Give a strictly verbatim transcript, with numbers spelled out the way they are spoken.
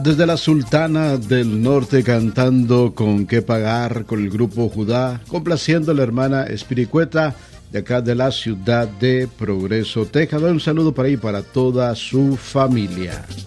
Desde la Sultana del Norte cantando Con qué pagar con el grupo Judá, complaciendo a la hermana Espiricueta de acá de la ciudad de Progreso, Texas. Un saludo para ahí para toda su familia.